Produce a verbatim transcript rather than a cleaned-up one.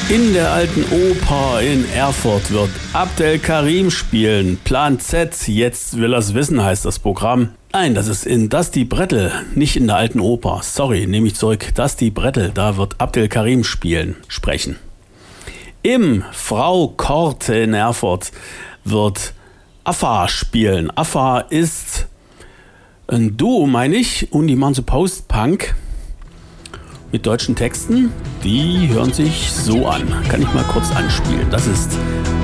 In der Alten Oper in Erfurt wird Abdel Karim spielen. Plan Z, jetzt will er's wissen, heißt das Programm. Nein, das ist in Dusty Brettel, nicht in der Alten Oper. Sorry, nehme ich zurück. Dusty Brettel, da wird Abdel Karim spielen, sprechen. Im Frau Kort in Erfurt wird Affa spielen. Affa ist ein Duo, meine ich, und die machen so Post-Punk mit deutschen Texten. Die hören sich so an. Kann ich mal kurz anspielen. Das ist